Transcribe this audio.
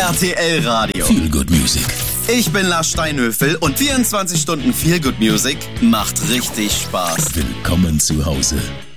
RTL Radio. Feel Good Music. Ich bin Lars Steinhöfel und 24 Stunden Feel Good Music macht richtig Spaß. Willkommen zu Hause.